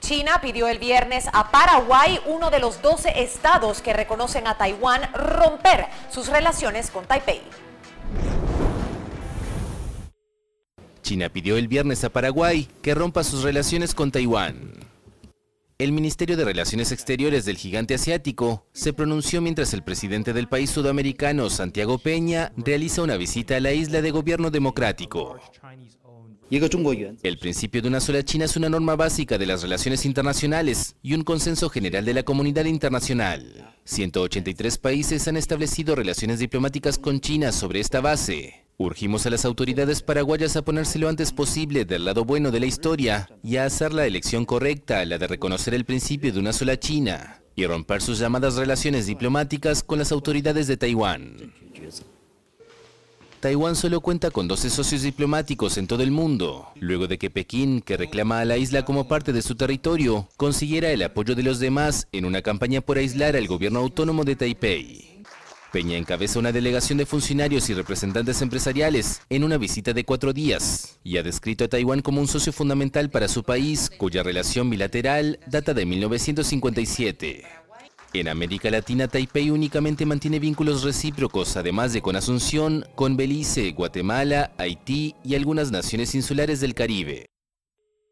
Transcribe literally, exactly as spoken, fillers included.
China pidió el viernes a Paraguay, uno de los doce estados que reconocen a Taiwán, romper sus relaciones con Taipei. China pidió el viernes a Paraguay que rompa sus relaciones con Taiwán. El Ministerio de Relaciones Exteriores del gigante asiático se pronunció mientras el presidente del país sudamericano, Santiago Peña, realiza una visita a la isla de gobierno democrático. El principio de una sola China es una norma básica de las relaciones internacionales y un consenso general de la comunidad internacional. ciento ochenta y tres países han establecido relaciones diplomáticas con China sobre esta base. Urgimos a las autoridades paraguayas a ponerse lo antes posible del lado bueno de la historia y a hacer la elección correcta, la de reconocer el principio de una sola China y romper sus llamadas relaciones diplomáticas con las autoridades de Taiwán. Taiwán solo cuenta con doce socios diplomáticos en todo el mundo, luego de que Pekín, que reclama a la isla como parte de su territorio, consiguiera el apoyo de los demás en una campaña por aislar al gobierno autónomo de Taipei. Peña encabeza una delegación de funcionarios y representantes empresariales en una visita de cuatro días y ha descrito a Taiwán como un socio fundamental para su país, cuya relación bilateral data de mil novecientos cincuenta y siete. En América Latina, Taipei únicamente mantiene vínculos recíprocos, además de con Asunción, con Belice, Guatemala, Haití y algunas naciones insulares del Caribe.